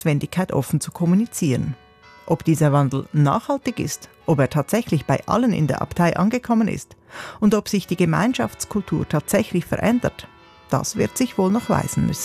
Notwendigkeit offen zu kommunizieren. Ob dieser Wandel nachhaltig ist, ob er tatsächlich bei allen in der Abtei angekommen ist und ob sich die Gemeinschaftskultur tatsächlich verändert, das wird sich wohl noch weisen müssen.